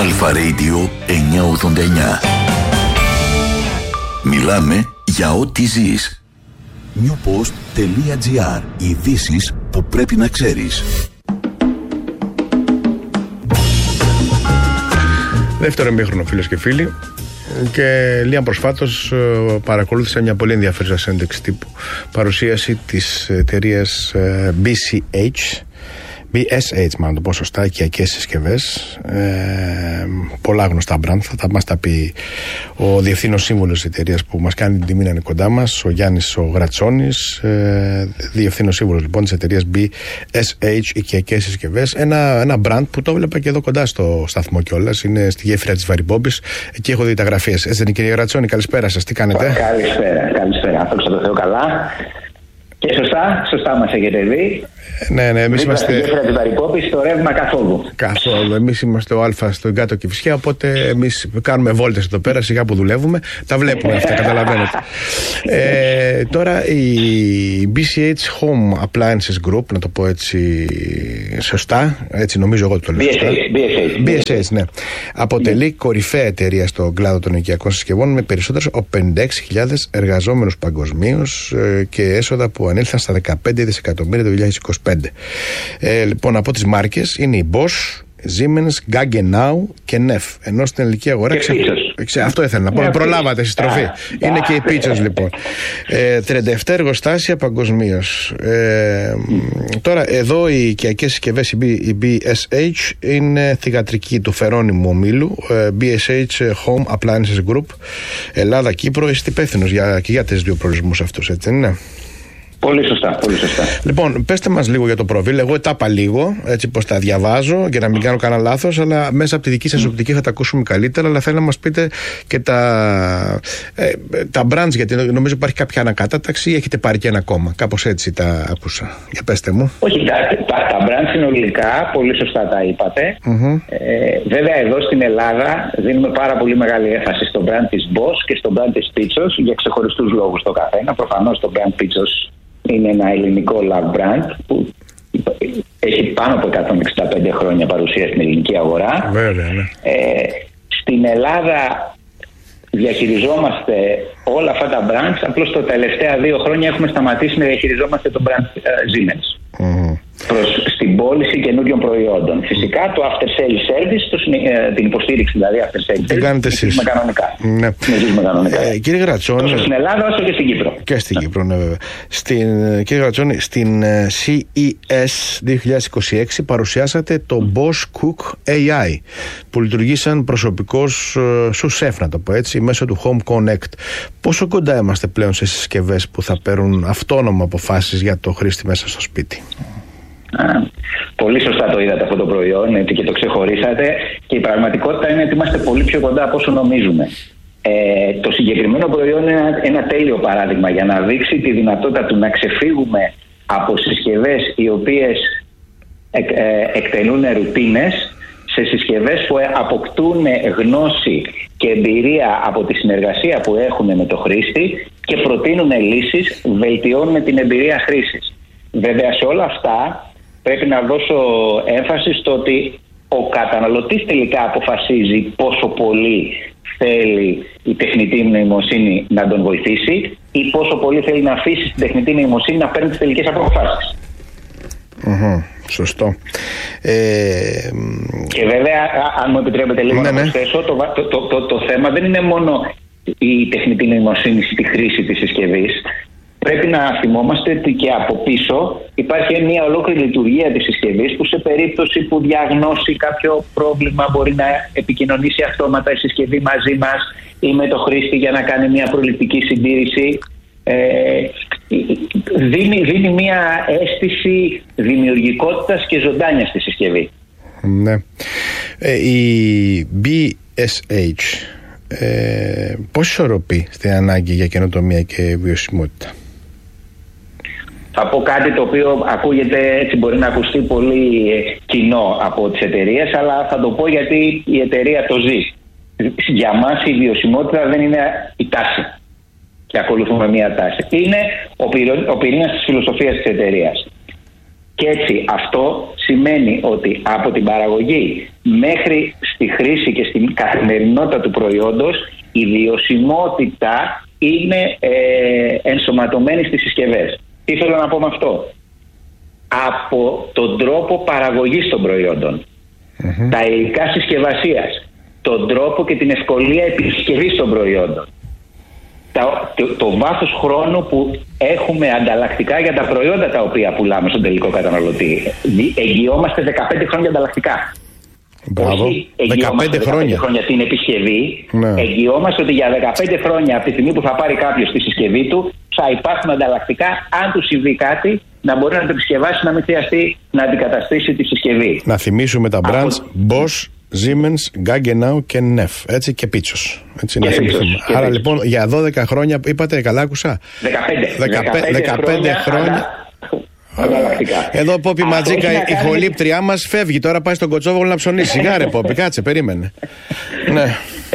Αλφα Radio 989. Μιλάμε για ό,τι ζεις. newpost.gr. Ειδήσεις που πρέπει να ξέρεις. Δεύτερο ημίχρονο, φίλες και φίλοι. Και λίγα προσφάτως παρακολούθησα μια πολύ ενδιαφέρουσα συνέντευξη τύπου, παρουσίαση της εταιρείας BSH, μάλλον το πω σωστά, οικιακές συσκευές, πολλά γνωστά brand, θα μας τα πει ο διευθύνων σύμβουλος της εταιρείας που μας κάνει την τιμή να είναι κοντά μας, ο Γιάννης ο Γρατσόνης, διευθύνων σύμβουλος λοιπόν της εταιρείας BSH οικιακές συσκευές, ένα brand που το βλέπα και εδώ κοντά στο σταθμό κιόλας, είναι στη γέφυρα της Βαρυπόμπης, εκεί έχω δει τα γραφείες. Έτσι δεν είναι, κύριε Γρατσόνη? Καλησπέρα σας, τι κάνετε? Καλησπέρα, αυτό το Θεό καλά. Και σωστά μας έχετε δει. Ναι, εμείς είμαστε. Στη γέφυρα της Βαρυπόμπης, στο ρεύμα καθόλου. Εμείς είμαστε ο Α στο κάτω Κηφισιά, οπότε εμείς κάνουμε βόλτες εδώ πέρα, σιγά που δουλεύουμε. Τα βλέπουμε αυτά, καταλαβαίνετε. Τώρα η BSH Home Appliances Group, να το πω έτσι σωστά, έτσι νομίζω εγώ το λέω. BSH, ναι. Αποτελεί κορυφαία εταιρεία στον κλάδο των οικιακών συσκευών με περισσότερους από 56.000 εργαζόμενους παγκοσμίως και έσοδα που ανήλθαν στα 15 δισεκατομμύρια το 2025. Λοιπόν, από τις μάρκες είναι η Bosch, Siemens, Gaggenau και Neff. Ενώ στην ελληνική αγορά. Αυτό ήθελα να πω. Προλάβατε στη στροφή. Είναι και η Pitchers λοιπόν. 37 εργοστάσια παγκοσμίως. Τώρα, εδώ οι οικιακές συσκευές, η BSH, είναι θυγατρική του φερόνιμου ομίλου. BSH Home Appliances Group, Ελλάδα, Κύπρο. Είστε υπεύθυνος και για τις δύο προορισμούς αυτούς, έτσι δεν είναι? Πολύ σωστά. Λοιπόν, πέστε μας λίγο για το προφίλ. Εγώ τα είπα λίγο, έτσι πως τα διαβάζω για να μην κάνω κανένα λάθος, αλλά μέσα από τη δική σας οπτική θα τα ακούσουμε καλύτερα. Αλλά θέλω να μας πείτε και τα brands, γιατί νομίζω υπάρχει κάποια ανακατάταξη ή έχετε πάρει και ένα ακόμα. Κάπως έτσι τα άκουσα. Για πέστε μου. Όχι, τα brands συνολικά, πολύ σωστά τα είπατε. Βέβαια, εδώ στην Ελλάδα δίνουμε πάρα πολύ μεγάλη έμφαση στο brand της Bosch και στο brand της Pitchers για ξεχωριστούς λόγους το καθένα. Προφανώς το brand Pitchers είναι ένα ελληνικό love brand που έχει πάνω από 165 χρόνια παρουσία στην ελληνική αγορά. Βέβαια, ναι. Στην Ελλάδα διαχειριζόμαστε όλα αυτά τα brands, απλώς τα τελευταία 2 χρόνια έχουμε σταματήσει να διαχειριζόμαστε το brand Siemens. Προς την πώληση καινούριων προϊόντων. Φυσικά το after sales service, την υποστήριξη δηλαδή after sales service, την κάνετε εσείς. Κανονικά. Ναι. Κύριε Γρατσόνη, τόσο στην Ελλάδα όσο και στην Κύπρο. Και στην Κύπρο, ναι, βέβαια. Κύριε Γρατσόνη, στην CES 2026 παρουσιάσατε το Bosch Cook AI που λειτουργεί σαν προσωπικός σου σεφ, να το πω έτσι, μέσω του Home Connect. Πόσο κοντά είμαστε πλέον σε συσκευές που θα παίρνουν αυτόνομα αποφάσεις για το χρήστη μέσα στο σπίτι? Πολύ σωστά το είδατε αυτό το προϊόν και το ξεχωρίσατε, και η πραγματικότητα είναι ότι είμαστε πολύ πιο κοντά από όσο νομίζουμε. Το συγκεκριμένο προϊόν είναι ένα τέλειο παράδειγμα για να δείξει τη δυνατότητα του να ξεφύγουμε από συσκευές οι οποίες εκτελούν ρουτίνες σε συσκευές που αποκτούν γνώση και εμπειρία από τη συνεργασία που έχουν με το χρήστη και προτείνουν λύσεις, βελτιώνουν την εμπειρία χρήσης. Βέβαια, σε όλα αυτά πρέπει να δώσω έμφαση στο ότι ο καταναλωτής τελικά αποφασίζει πόσο πολύ θέλει η τεχνητή νοημοσύνη να τον βοηθήσει ή πόσο πολύ θέλει να αφήσει την τεχνητή νοημοσύνη να παίρνει τις τελικές αποφάσεις. Σωστό. Και βέβαια, αν μου επιτρέπετε λίγο να προσθέσω, το θέμα δεν είναι μόνο η τεχνητή νοημοσύνη στη χρήση της συσκευής. Πρέπει να θυμόμαστε ότι και από πίσω υπάρχει μια ολόκληρη λειτουργία της συσκευής που σε περίπτωση που διαγνώσει κάποιο πρόβλημα μπορεί να επικοινωνήσει αυτόματα η συσκευή μαζί μας ή με το χρήστη για να κάνει μια προληπτική συντήρηση. Δίνει μια αίσθηση δημιουργικότητας και ζωντάνιας στη συσκευή. Ναι. Η BSH πώς ισορροπεί στην ανάγκη για καινοτομία και βιωσιμότητα? Θα πω κάτι το οποίο ακούγεται, έτσι μπορεί να ακουστεί πολύ κοινό από τις εταιρείες, αλλά θα το πω γιατί η εταιρεία το ζει. Για μας η βιωσιμότητα δεν είναι η τάση και ακολουθούμε μία τάση. Είναι ο πυρήνας της φιλοσοφίας της εταιρείας. Και έτσι αυτό σημαίνει ότι από την παραγωγή μέχρι στη χρήση και στην καθημερινότητα του προϊόντος η βιωσιμότητα είναι ενσωματωμένη στις συσκευές. Τι θέλω να πω με αυτό? Από τον τρόπο παραγωγής των προϊόντων, τα υλικά συσκευασίας, τον τρόπο και την ευκολία επισκευής των προϊόντων, το βάθος χρόνου που έχουμε ανταλλακτικά για τα προϊόντα τα οποία πουλάμε στον τελικό καταναλωτή. Εγγυόμαστε 15 χρόνια ανταλλακτικά. Μπράβο. Όχι εγγυόμαστε 15 χρόνια την επισκευή. Ναι. Εγγυόμαστε ότι για 15 χρόνια από τη στιγμή που θα πάρει κάποιος τη συσκευή του θα υπάρχουν ανταλλακτικά, αν του συμβεί κάτι, να μπορεί να το επισκευάσει, να μην χρειαστεί να αντικαταστήσει τη συσκευή. Να θυμίσουμε τα brands Bosch, Siemens, Gaggenau και Neff. Έτσι, και Πίτσος. Έτσι, να θυμηθούμε. Άρα λοιπόν για 12 χρόνια, είπατε, καλά άκουσα. 15 χρόνια. Εδώ Πόπι Ματζίκα, η χολύπτριά μας φεύγει. Τώρα πάει στον Κοτσόβολο να ψωνίσει. Σιγά ρε Πόπι, κάτσε, περίμενε. Ναι.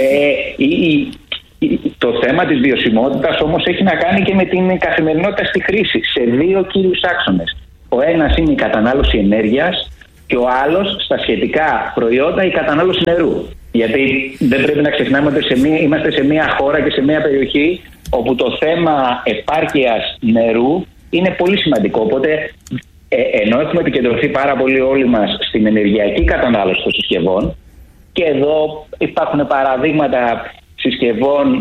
Το θέμα της βιωσιμότητας όμως έχει να κάνει και με την καθημερινότητα στη χρήση σε δύο κύριους άξονες. Ο ένας είναι η κατανάλωση ενέργειας και ο άλλος στα σχετικά προϊόντα η κατανάλωση νερού. Γιατί δεν πρέπει να ξεχνάμε ότι είμαστε σε μια χώρα και σε μια περιοχή όπου το θέμα επάρκειας νερού είναι πολύ σημαντικό. Οπότε ενώ έχουμε επικεντρωθεί πάρα πολύ όλοι μας στην ενεργειακή κατανάλωση των συσκευών, και εδώ υπάρχουν παραδείγματα συσκευών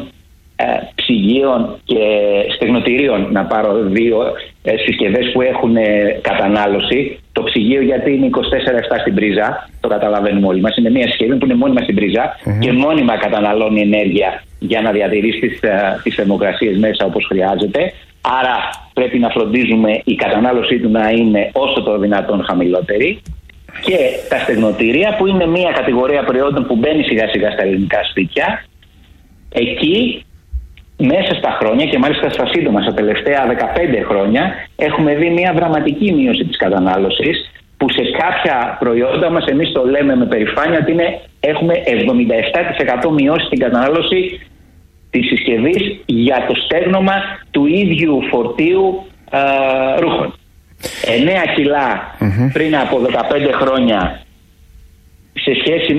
ψυγείων και στεγνοτηρίων, να πάρω δύο συσκευές που έχουν κατανάλωση. Το ψυγείο γιατί είναι 24/7 στην πρίζα, το καταλαβαίνουμε όλοι μας. Είναι μια συσκευή που είναι μόνιμα στην πρίζα και μόνιμα καταναλώνει ενέργεια για να διατηρήσει τις θερμοκρασίες μέσα όπως χρειάζεται. Άρα πρέπει να φροντίζουμε η κατανάλωσή του να είναι όσο το δυνατόν χαμηλότερη. Και τα στεγνοτήρια, που είναι μια κατηγορία προϊόντων που μπαίνει σιγά σιγά στα ελληνικά σπίτια, εκεί μέσα στα χρόνια και μάλιστα στα σύντομα, στα τελευταία 15 χρόνια, έχουμε δει μια δραματική μείωση της κατανάλωσης, που σε κάποια προϊόντα μας, εμείς το λέμε με περηφάνεια ότι έχουμε 77% μειώσει την κατανάλωση της συσκευής για το στέγνομα του ίδιου φορτίου ρούχων. 9 κιλά πριν από 15 χρόνια σε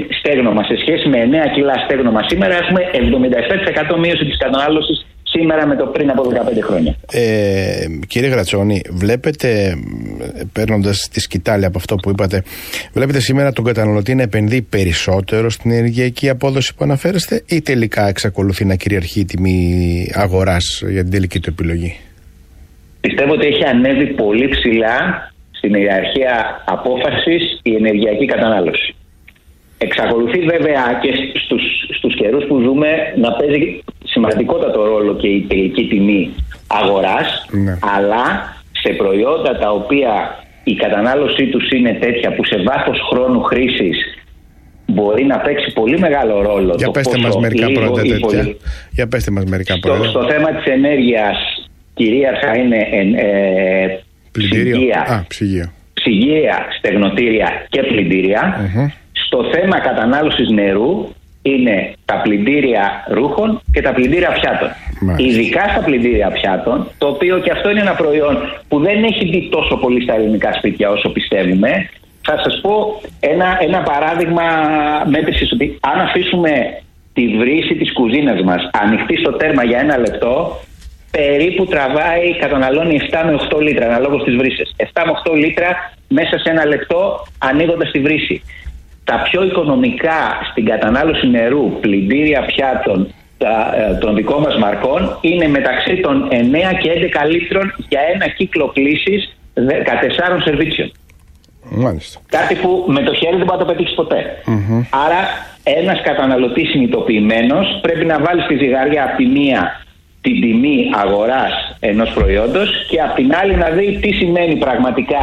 σχέση με 9 κιλά στέγνομα σήμερα, έχουμε 77% μείωση της κατανάλωσης σήμερα με το πριν από 15 χρόνια. Κύριε Γρατσόνη, βλέπετε, παίρνοντας τη σκητάλη από αυτό που είπατε, βλέπετε σήμερα τον καταναλωτή να επενδύει περισσότερο στην ενεργειακή απόδοση που αναφέρεστε, ή τελικά εξακολουθεί να κυριαρχεί η τιμή αγοράς για την τελική του επιλογή? Πιστεύω ότι έχει ανέβει πολύ ψηλά στην ιεραρχία απόφασης η ενεργειακή κατανάλωση. Εξακολουθεί βέβαια και στους καιρούς που ζούμε να παίζει σημαντικότατο ρόλο και η τελική τιμή αγοράς, αλλά σε προϊόντα τα οποία η κατανάλωσή τους είναι τέτοια που σε βάθος χρόνου χρήσης μπορεί να παίξει πολύ μεγάλο ρόλο. Για πέστε μας μερικά προϊόντα τέτοια. Για πέστε μας μερικά προϊόντα. Στο θέμα της ενέργειας κυρίαρχα είναι ψυγεία, στεγνοτήρια και πλυντήρια. Στο θέμα κατανάλωσης νερού είναι τα πλυντήρια ρούχων και τα πλυντήρια πιάτων. Ειδικά στα πλυντήρια πιάτων, το οποίο και αυτό είναι ένα προϊόν που δεν έχει μπει τόσο πολύ στα ελληνικά σπίτια όσο πιστεύουμε. Θα σας πω ένα παράδειγμα μέτρησης, ότι αν αφήσουμε τη βρύση της κουζίνας μας ανοιχτή στο τέρμα για 1 λεπτό, περίπου καταναλώνει 7 με 8 λίτρα αναλόγως της βρύσης. 7 με 8 λίτρα μέσα σε 1 λεπτό ανοίγοντας τη βρύση. Τα πιο οικονομικά στην κατανάλωση νερού πλυντήρια πιάτων των δικών μας μαρκών είναι μεταξύ των 9 και 11 λίτρων για ένα κύκλο πλύσης 14 σερβίτσιων. Μάλιστα. Κάτι που με το χέρι δεν μπορεί να το πετύχει ποτέ. Άρα ένας καταναλωτής συνειδητοποιημένος πρέπει να βάλει στη ζυγαριά από τη μία την τιμή αγοράς ενός προϊόντος και από την άλλη να δει τι σημαίνει πραγματικά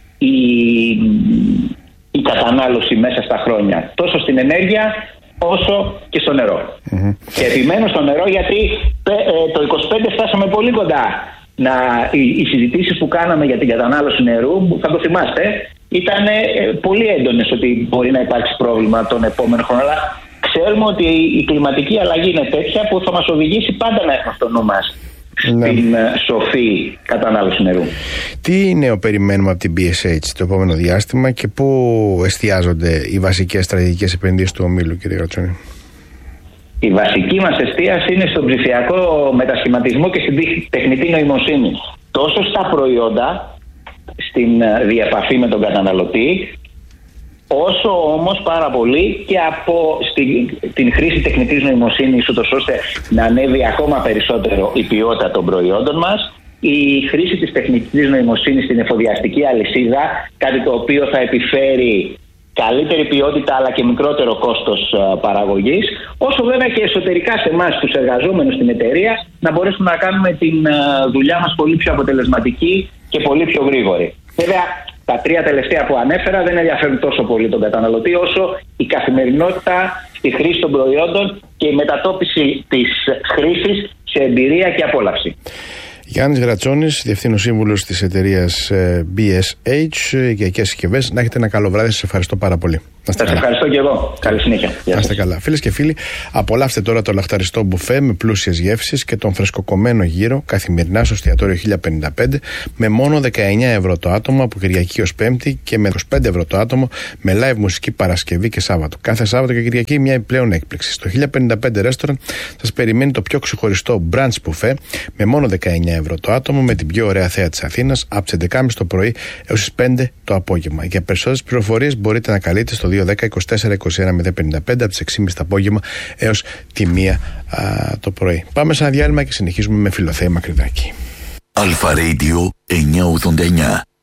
η κατανάλωση μέσα στα χρόνια, τόσο στην ενέργεια όσο και στο νερό. Και επιμένω στο νερό γιατί το 25 φτάσαμε πολύ κοντά. Οι συζητήσεις που κάναμε για την κατανάλωση νερού, θα το θυμάστε, ήταν πολύ έντονες ότι μπορεί να υπάρξει πρόβλημα τον επόμενο χρόνο. Αλλά ξέρουμε ότι η κλιματική αλλαγή είναι τέτοια που θα μας οδηγήσει πάντα να έχουμε στο νου μας στην σοφή κατανάλωση νερού. Τι νέο περιμένουμε από την BSH το επόμενο διάστημα και πού εστιάζονται οι βασικές στρατηγικές επενδύσεις του ομίλου, κύριε Γρατσόνη? Η βασική μας εστίαση είναι στον ψηφιακό μετασχηματισμό και στην τεχνητή νοημοσύνη. Τόσο στα προϊόντα, στην διεπαφή με τον καταναλωτή, όσο όμως πάρα πολύ και από την χρήση τεχνητής νοημοσύνης, ούτως ώστε να ανέβει ακόμα περισσότερο η ποιότητα των προϊόντων μας. Η χρήση της τεχνητής νοημοσύνης στην εφοδιαστική αλυσίδα, κάτι το οποίο θα επιφέρει καλύτερη ποιότητα αλλά και μικρότερο κόστος παραγωγής, όσο βέβαια και εσωτερικά σε εμάς τους εργαζόμενους στην εταιρεία να μπορέσουμε να κάνουμε την δουλειά μας πολύ πιο αποτελεσματική και πολύ πιο γρήγορη. Βέβαια, τα τρία τελευταία που ανέφερα δεν ενδιαφέρουν τόσο πολύ τον καταναλωτή όσο η καθημερινότητα στη χρήση των προϊόντων και η μετατόπιση της χρήσης σε εμπειρία και απόλαυση. Γιάννης Γρατσόνης, Διευθύνων Σύμβουλος της εταιρείας BSH, οικιακές συσκευές. Να έχετε ένα καλό βράδυ. Σας ευχαριστώ πάρα πολύ. Σας ευχαριστώ και εγώ. Καλή συνέχεια. Να είστε καλά. Φίλες και φίλοι, απολαύστε τώρα το λαχταριστό μπουφέ με πλούσιες γεύσεις και τον φρεσκοκομμένο γύρο καθημερινά στο εστιατόριο 1055 με μόνο 19 ευρώ το άτομο από Κυριακή ως Πέμπτη και με 25 ευρώ το άτομο με live μουσική Παρασκευή και Σάββατο. Κάθε Σάββατο και Κυριακή μια επιπλέον έκπληξη. Στο 1055 Restaurant σας περιμένει το πιο ξεχωριστό brunch μπουφέ με μόνο 19 ευρώ το άτομο με την πιο ωραία θέα της Αθήνας από τις 11.30 το πρωί έως τις 5 το απόγευμα. Για περισσότερες πληροφορίες μπορείτε να καλείτε στο 210-24-21-055 από τις 6.30 το απόγευμα έως τη 1 το πρωί. Πάμε σε ένα διάλειμμα και συνεχίζουμε με Φιλοθέα Μακρυδάκη. Αλφα Radio 989.